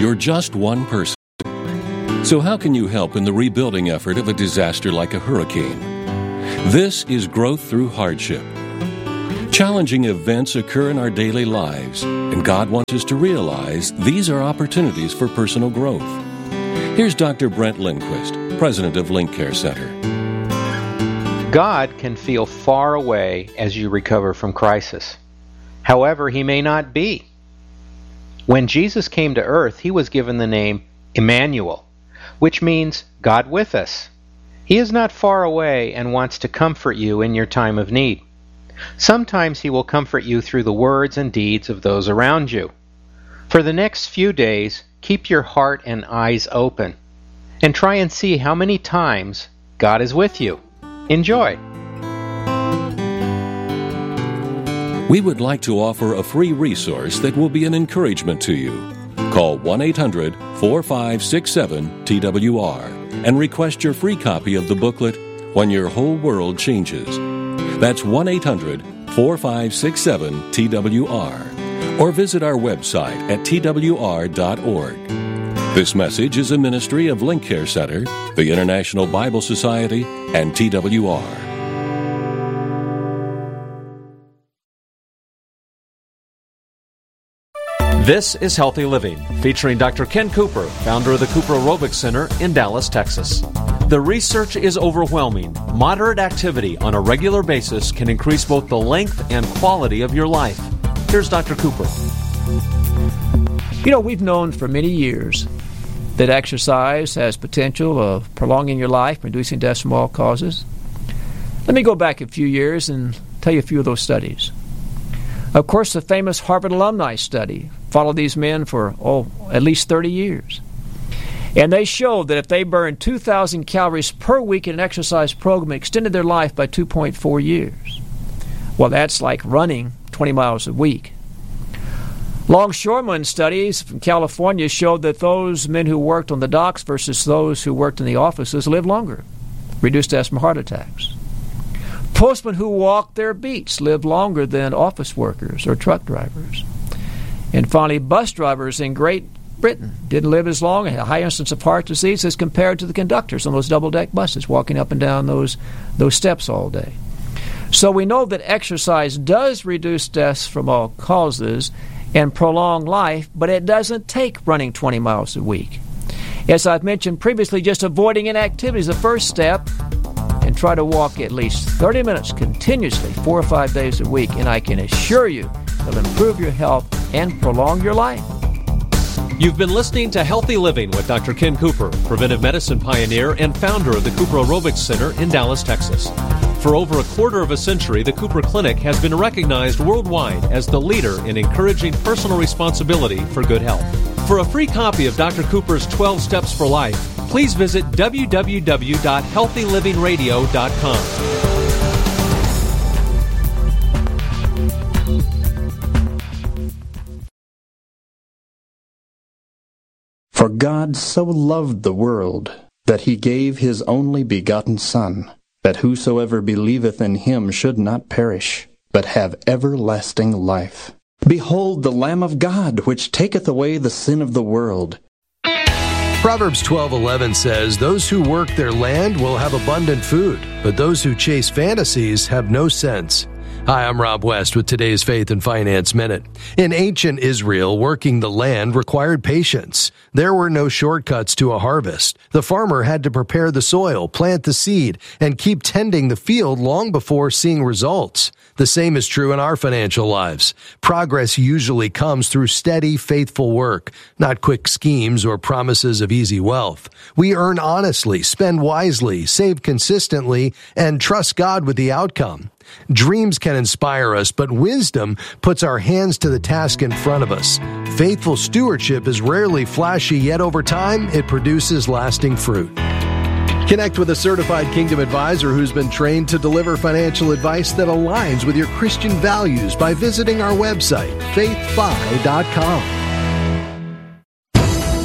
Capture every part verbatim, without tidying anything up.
you're just one person. So how can you help in the rebuilding effort of a disaster like a hurricane? This is Growth Through Hardship. Challenging events occur in our daily lives, and God wants us to realize these are opportunities for personal growth. Here's Doctor Brent Lindquist, president of Link Care Center. God can feel far away as you recover from crisis. However, He may not be. When Jesus came to earth, He was given the name Emmanuel, which means God with us. He is not far away and wants to comfort you in your time of need. Sometimes He will comfort you through the words and deeds of those around you. For the next few days, keep your heart and eyes open, and try and see how many times God is with you. Enjoy! We would like to offer a free resource that will be an encouragement to you. Call one eight hundred, four five six seven, T W R and request your free copy of the booklet, When Your Whole World Changes. That's one eight hundred, four five six seven, T W R. Or visit our website at T W R dot org. This message is a ministry of Link Care Center, the International Bible Society, and T W R. This is Healthy Living, featuring Doctor Ken Cooper, founder of the Cooper Aerobics Center in Dallas, Texas. The research is overwhelming. Moderate activity on a regular basis can increase both the length and quality of your life. Here's Doctor Cooper. You know, we've known for many years that exercise has potential of prolonging your life, reducing deaths from all causes. Let me go back a few years and tell you a few of those studies. Of course, the famous Harvard alumni study followed these men for, oh, at least thirty years. And they showed that if they burned two thousand calories per week in an exercise program, it extended their life by two point four years. Well, that's like running twenty miles a week. Longshoreman studies from California showed that those men who worked on the docks versus those who worked in the offices lived longer, reduced deaths from heart attacks. Postmen who walked their beats lived longer than office workers or truck drivers. And finally, bus drivers in Great Britain didn't live as long and had a high incidence of heart disease as compared to the conductors on those double-deck buses walking up and down those, those steps all day. So we know that exercise does reduce deaths from all causes and prolong life, but it doesn't take running twenty miles a week. As I've mentioned previously, just avoiding inactivity is the first step, and try to walk at least thirty minutes continuously, four or five days a week, and I can assure you it'll improve your health and prolong your life. You've been listening to Healthy Living with Doctor Ken Cooper, preventive medicine pioneer and founder of the Cooper Aerobics Center in Dallas, Texas. For over a quarter of a century, the Cooper Clinic has been recognized worldwide as the leader in encouraging personal responsibility for good health. For a free copy of Doctor Cooper's twelve Steps for Life, please visit w w w dot healthy living radio dot com. For God so loved the world, that he gave his only begotten Son, that whosoever believeth in him should not perish, but have everlasting life. Behold the Lamb of God, which taketh away the sin of the world. Proverbs twelve eleven says, "Those who work their land will have abundant food, but those who chase fantasies have no sense." Hi, I'm Rob West with today's Faith and Finance Minute. In ancient Israel, working the land required patience. There were no shortcuts to a harvest. The farmer had to prepare the soil, plant the seed, and keep tending the field long before seeing results. The same is true in our financial lives. Progress usually comes through steady, faithful work, not quick schemes or promises of easy wealth. We earn honestly, spend wisely, save consistently, and trust God with the outcome. Dreams can inspire us, but wisdom puts our hands to the task in front of us. Faithful stewardship is rarely flashy, yet over time, it produces lasting fruit. Connect with a certified Kingdom advisor who's been trained to deliver financial advice that aligns with your Christian values by visiting our website, faith fi dot com.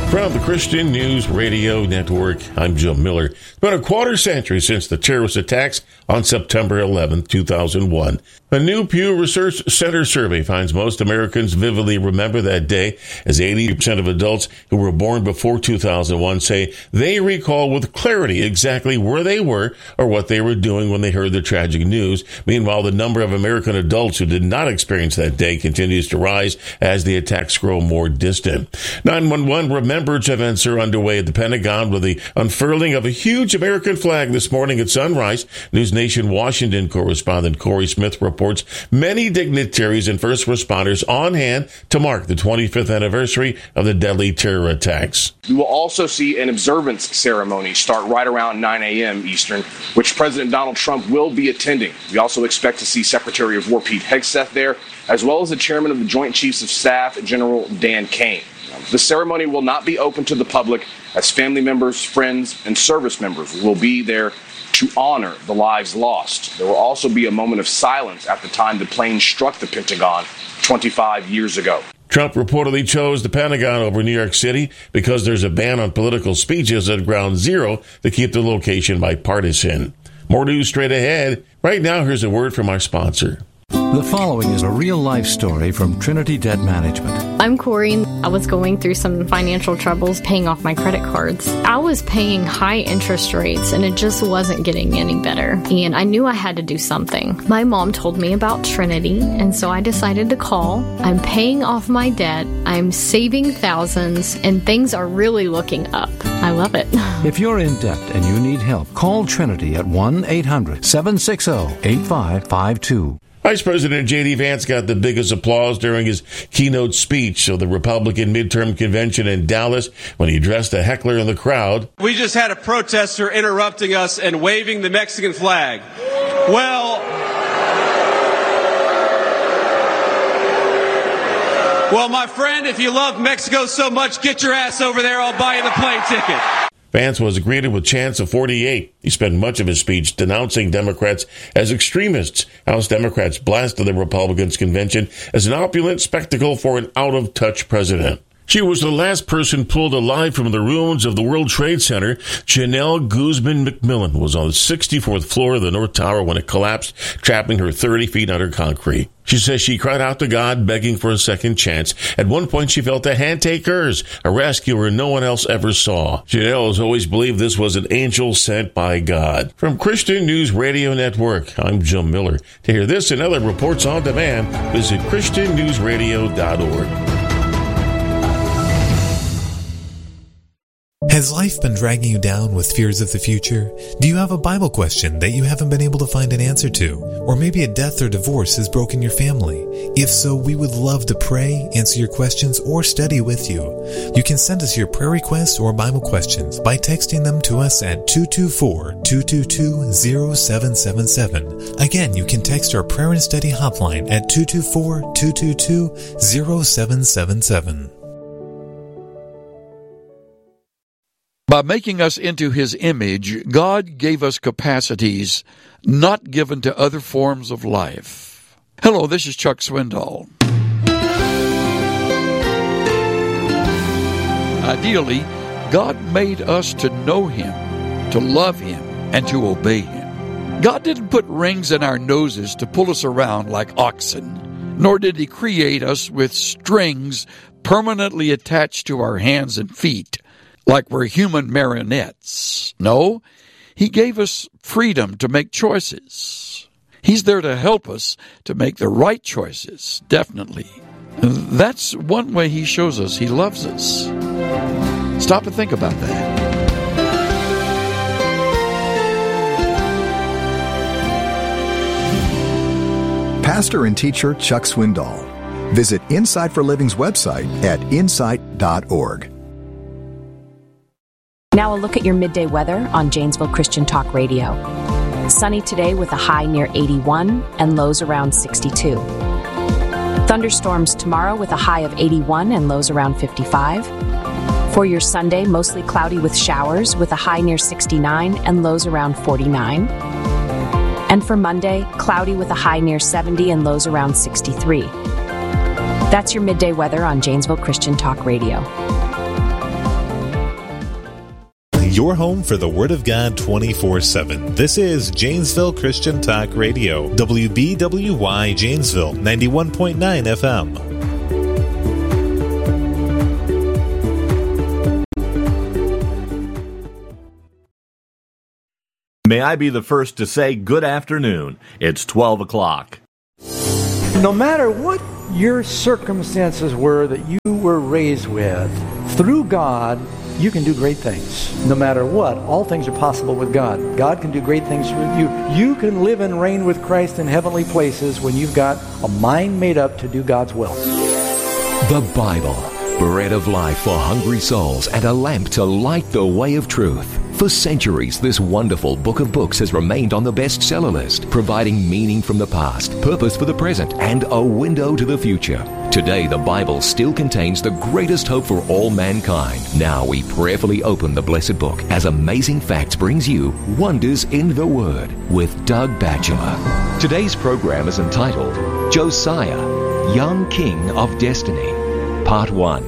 From the Christian News Radio Network, I'm Jim Miller. It's been a quarter century since the terrorist attacks on September eleventh, two thousand one. A new Pew Research Center survey finds most Americans vividly remember that day, as eighty percent of adults who were born before two thousand one say they recall with clarity exactly where they were or what they were doing when they heard the tragic news. Meanwhile, the number of American adults who did not experience that day continues to rise as the attacks grow more distant. nine one one remembrance events are underway at the Pentagon with the unfurling of a huge American flag this morning at sunrise. News Nation Washington correspondent Corey Smith reports many dignitaries and first responders on hand to mark the twenty-fifth anniversary of the deadly terror attacks. We will also see an observance ceremony start right around nine a.m. Eastern, which President Donald Trump will be attending. We also expect to see Secretary of War Pete Hegseth there, as well as the Chairman of the Joint Chiefs of Staff, General Dan Kane. The ceremony will not be open to the public, as family members, friends, and service members will be there to honor the lives lost. There will also be a moment of silence at the time the plane struck the Pentagon twenty-five years ago. Trump reportedly chose the Pentagon over New York City because there's a ban on political speeches at Ground Zero to keep the location bipartisan. More news straight ahead. Right now, here's a word from our sponsor. The following is a real-life story from Trinity Debt Management. I'm Corey. I was going through some financial troubles paying off my credit cards. I was paying high interest rates, and it just wasn't getting any better. And I knew I had to do something. My mom told me about Trinity, and so I decided to call. I'm paying off my debt. I'm saving thousands, and things are really looking up. I love it. If you're in debt and you need help, call Trinity at one eight hundred seven six zero eight five five two. Vice President J D. Vance got the biggest applause during his keynote speech of the Republican midterm convention in Dallas when he addressed a heckler in the crowd. We just had a protester interrupting us and waving the Mexican flag. Well, well, my friend, if you love Mexico so much, get your ass over there. I'll buy you the plane ticket. Vance was greeted with chants of forty-eight. He spent much of his speech denouncing Democrats as extremists. House Democrats blasted the Republicans' convention as an opulent spectacle for an out-of-touch president. She was the last person pulled alive from the ruins of the World Trade Center. Janelle Guzman McMillan was on the sixty-fourth floor of the North Tower when it collapsed, trapping her thirty feet under concrete. She says she cried out to God, begging for a second chance. At one point, she felt a hand take hers, a rescuer no one else ever saw. Janelle has always believed this was an angel sent by God. From Christian News Radio Network, I'm Jim Miller. To hear this and other reports on demand, visit Christian News Radio dot org. Has life been dragging you down with fears of the future? Do you have a Bible question that you haven't been able to find an answer to? Or maybe a death or divorce has broken your family? If so, we would love to pray, answer your questions, or study with you. You can send us your prayer requests or Bible questions by texting them to us at two two four, two two two, zero seven seven seven. Again, you can text our prayer and study hotline at two two four, two two two, zero seven seven seven. By making us into His image, God gave us capacities not given to other forms of life. Hello, this is Chuck Swindoll. Ideally, God made us to know Him, to love Him, and to obey Him. God didn't put rings in our noses to pull us around like oxen, nor did He create us with strings permanently attached to our hands and feet, like we're human marionettes. No, He gave us freedom to make choices. He's there to help us to make the right choices, definitely. That's one way He shows us He loves us. Stop and think about that. Pastor and teacher Chuck Swindoll. Visit Insight for Living's website at insight dot org. Now a look at your midday weather on Janesville Christian Talk Radio. Sunny today with a high near eighty-one and lows around sixty-two. Thunderstorms tomorrow with a high of eighty-one and lows around fifty-five. For your Sunday, mostly cloudy with showers with a high near sixty-nine and lows around forty-nine. And for Monday, cloudy with a high near seventy and lows around sixty-three. That's your midday weather on Janesville Christian Talk Radio. Your home for the Word of God twenty-four seven. This is Janesville Christian Talk Radio, W B W Y Janesville, ninety-one point nine F M. May I be the first to say good afternoon. It's twelve o'clock. No matter what your circumstances were that you were raised with, through God, you can do great things. No matter what, all things are possible with God. God can do great things with you. You can live and reign with Christ in heavenly places when you've got a mind made up to do God's will. The Bible, bread of life for hungry souls and a lamp to light the way of truth. For centuries, this wonderful book of books has remained on the bestseller list, providing meaning from the past, purpose for the present, and a window to the future. Today, the Bible still contains the greatest hope for all mankind. Now we prayerfully open the blessed book as Amazing Facts brings you Wonders in the Word with Doug Batchelor. Today's program is entitled Josiah, Young King of Destiny, Part one.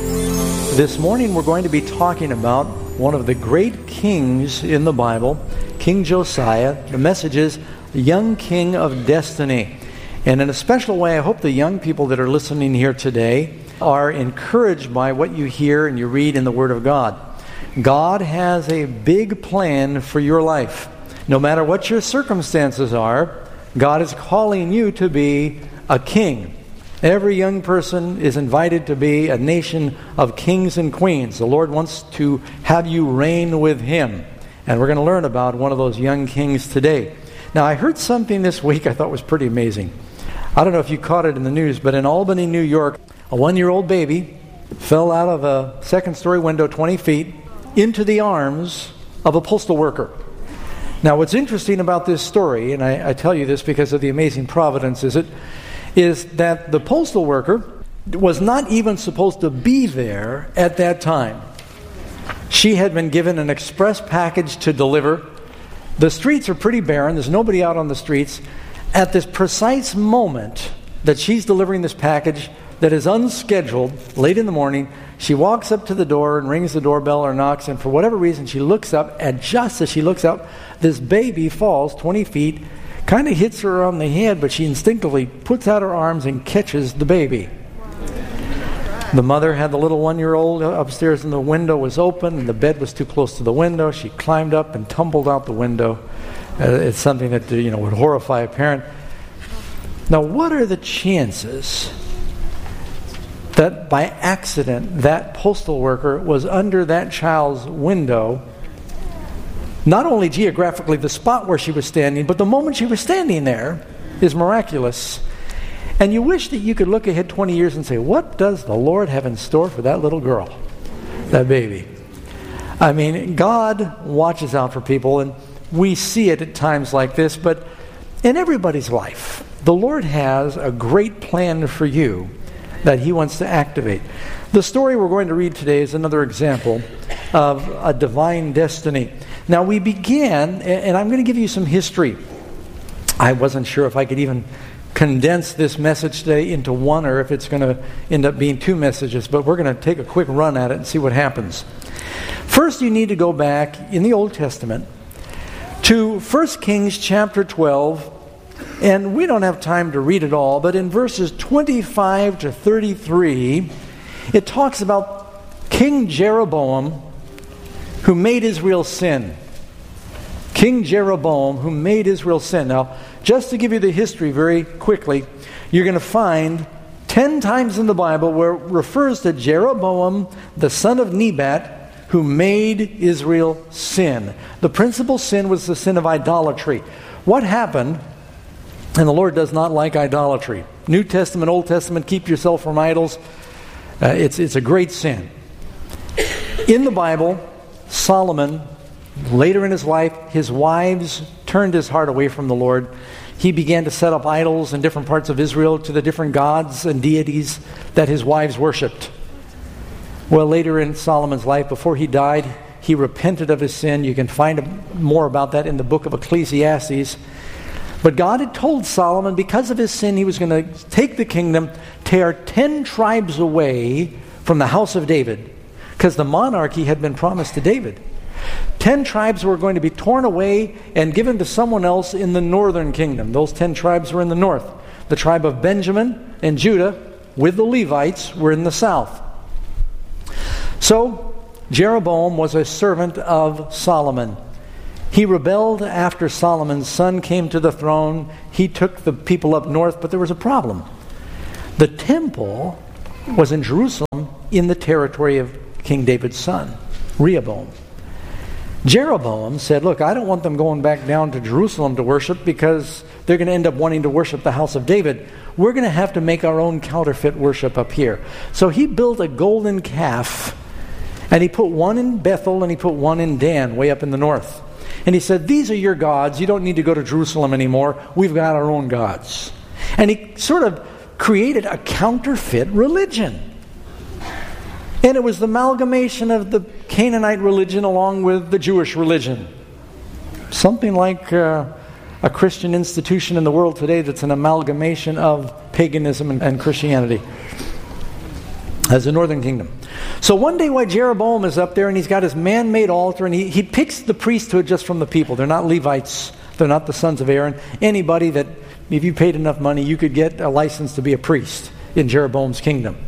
This morning we're going to be talking about one of the great kings in the Bible, King Josiah. The message is Young King of Destiny. And in a special way, I hope the young people that are listening here today are encouraged by what you hear and you read in the Word of God. God has a big plan for your life. No matter what your circumstances are, God is calling you to be a king. Every young person is invited to be a nation of kings and queens. The Lord wants to have you reign with Him. And we're going to learn about one of those young kings today. Now, I heard something this week I thought was pretty amazing. I don't know if you caught it in the news, but in Albany, New York, a one-year-old baby fell out of a second-story window twenty feet into the arms of a postal worker. Now, what's interesting about this story, and I, I tell you this because of the amazing providence, is it is that the postal worker was not even supposed to be there at that time. She had been given an express package to deliver. The streets are pretty barren. There's nobody out on the streets. At this precise moment that she's delivering this package that is unscheduled, late in the morning, she walks up to the door and rings the doorbell or knocks, and for whatever reason she looks up, and just as she looks up, this baby falls twenty feet, kind of hits her on the head, but she instinctively puts out her arms and catches the baby. The mother had the little one-year-old upstairs, and the window was open, and the bed was too close to the window. She climbed up and tumbled out the window. Uh, it's something that you know would horrify a parent. Now, what are the chances that by accident that postal worker was under that child's window? Not only geographically the spot where she was standing, but the moment she was standing there is miraculous. And you wish that you could look ahead twenty years and say, what does the Lord have in store for that little girl, that baby? I mean, God watches out for people, and we see it at times like this, but in everybody's life, the Lord has a great plan for you that He wants to activate. The story we're going to read today is another example of a divine destiny. Now, we began, and I'm going to give you some history. I wasn't sure if I could even condense this message today into one or if it's going to end up being two messages, but we're going to take a quick run at it and see what happens. First, you need to go back in the Old Testament to First Kings chapter twelve, and we don't have time to read it all, but in verses twenty-five to thirty-three, it talks about King Jeroboam, who made Israel sin. King Jeroboam, who made Israel sin. Now, just to give you the history very quickly, you're going to find ten times in the Bible where it refers to Jeroboam, the son of Nebat, who made Israel sin. The principal sin was the sin of idolatry. What happened, and the Lord does not like idolatry. New Testament, Old Testament, keep yourself from idols. Uh, it's, it's a great sin. In the Bible, Solomon, later in his life, his wives turned his heart away from the Lord. He began to set up idols in different parts of Israel to the different gods and deities that his wives worshipped. Well, later in Solomon's life, before he died, he repented of his sin. You can find more about that in the book of Ecclesiastes. But God had told Solomon, because of his sin, he was going to take the kingdom, tear ten tribes away from the house of David, because the monarchy had been promised to David. Ten tribes were going to be torn away and given to someone else in the northern kingdom. Those ten tribes were in the north. The tribe of Benjamin and Judah, with the Levites, were in the south. So, Jeroboam was a servant of Solomon. He rebelled after Solomon's son came to the throne. He took the people up north, but there was a problem. The temple was in Jerusalem in the territory of King David's son, Rehoboam. Jeroboam said, look, I don't want them going back down to Jerusalem to worship because they're going to end up wanting to worship the house of David. We're going to have to make our own counterfeit worship up here. So he built a golden calf, and he put one in Bethel and he put one in Dan, way up in the north. And he said, these are your gods. You don't need to go to Jerusalem anymore. We've got our own gods. And he sort of created a counterfeit religion. And it was the amalgamation of the Canaanite religion along with the Jewish religion. Something like uh, a Christian institution in the world today that's an amalgamation of paganism and, and Christianity as the northern kingdom. So one day while Jeroboam is up there and he's got his man-made altar, and he, he picks the priesthood just from the people. They're not Levites. They're not the sons of Aaron. Anybody that, if you paid enough money, you could get a license to be a priest in Jeroboam's kingdom.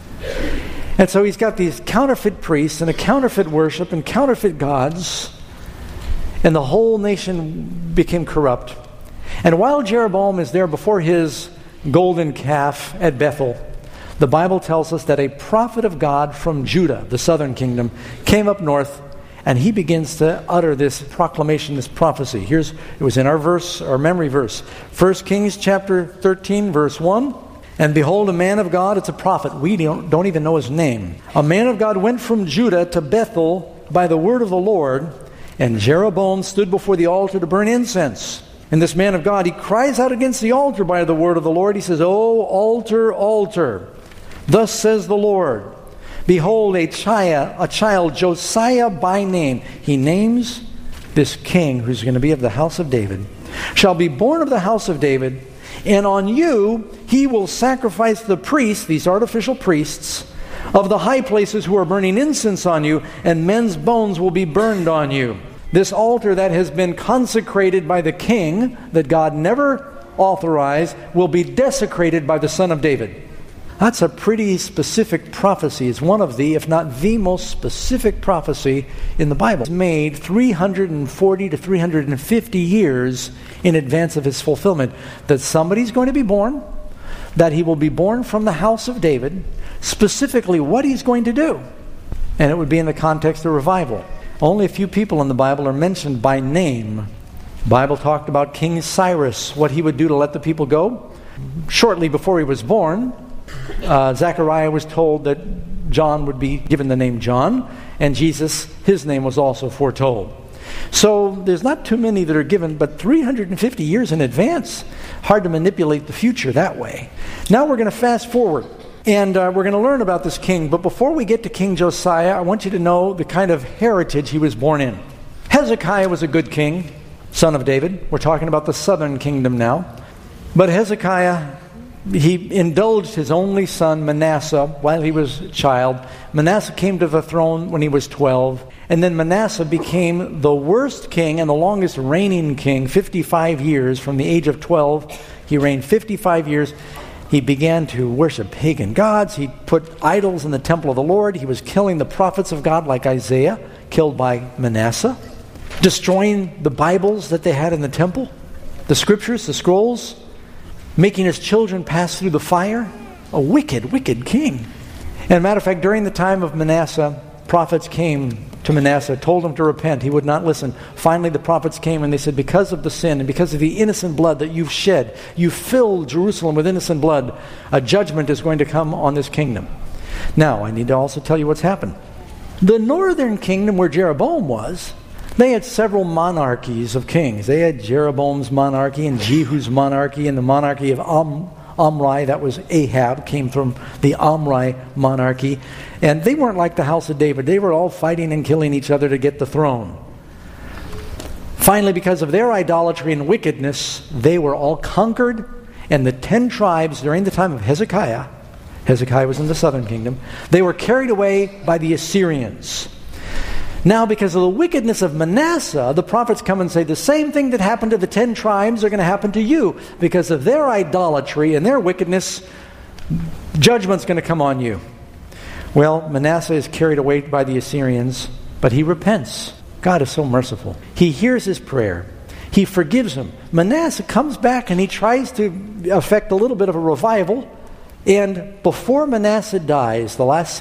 And so he's got these counterfeit priests and a counterfeit worship and counterfeit gods, and the whole nation became corrupt. And while Jeroboam is there before his golden calf at Bethel, the Bible tells us that a prophet of God from Judah, the southern kingdom, came up north, and he begins to utter this proclamation, this prophecy. Here's, it was in our verse, our memory verse, First Kings chapter thirteen, verse one. And behold, a man of God, it's a prophet, we don't, don't even know his name. A man of God went from Judah to Bethel by the word of the Lord, and Jeroboam stood before the altar to burn incense. And this man of God, he cries out against the altar by the word of the Lord. He says, "O altar, altar, thus says the Lord, behold, a child, a child, Josiah by name." He names this king who's going to be of the house of David, "shall be born of the house of David, and on you he will sacrifice the priests," these artificial priests, "of the high places who are burning incense on you, and men's bones will be burned on you." This altar that has been consecrated by the king, that God never authorized, will be desecrated by the son of David. That's a pretty specific prophecy. It's one of the, if not the most specific prophecy in the Bible. It's made three hundred forty to three hundred fifty years in advance of its fulfillment. That somebody's going to be born, that he will be born from the house of David, specifically what he's going to do. And it would be in the context of revival. Only a few people in the Bible are mentioned by name. The Bible talked about King Cyrus, what he would do to let the people go. Shortly before he was born, Uh, Zechariah was told that John would be given the name John, and Jesus, his name was also foretold. So there's not too many that are given, but three hundred fifty years in advance. Hard to manipulate the future that way. Now we're going to fast forward, and uh, we're going to learn about this king. But before we get to King Josiah, I want you to know the kind of heritage he was born in. Hezekiah was a good king, son of David. We're talking about the southern kingdom now. But Hezekiah, he indulged his only son Manasseh while he was a child. Manasseh came to the throne when he was twelve. And then Manasseh became the worst king and the longest reigning king, fifty-five years. From the age of twelve, he reigned fifty-five years. He began to worship pagan gods. He put idols in the temple of the Lord. He was killing the prophets of God like Isaiah, killed by Manasseh. Destroying the Bibles that they had in the temple. The scriptures, the scrolls. Making his children pass through the fire. A wicked, wicked king. And matter of fact, during the time of Manasseh, prophets came to Manasseh, told him to repent. He would not listen. Finally, the prophets came and they said, because of the sin and because of the innocent blood that you've shed, you filled Jerusalem with innocent blood, a judgment is going to come on this kingdom. Now, I need to also tell you what's happened. The northern kingdom where Jeroboam was, they had several monarchies of kings. They had Jeroboam's monarchy and Jehu's monarchy and the monarchy of Om, Omri, that was Ahab, came from the Omri monarchy. And they weren't like the house of David. They were all fighting and killing each other to get the throne. Finally, because of their idolatry and wickedness, they were all conquered. And the ten tribes during the time of Hezekiah, Hezekiah was in the southern kingdom, they were carried away by the Assyrians. Now, because of the wickedness of Manasseh, the prophets come and say the same thing that happened to the ten tribes are going to happen to you. Because of their idolatry and their wickedness, judgment's going to come on you. Well, Manasseh is carried away by the Assyrians, but he repents. God is so merciful. He hears his prayer. He forgives him. Manasseh comes back and he tries to effect a little bit of a revival. And before Manasseh dies, the last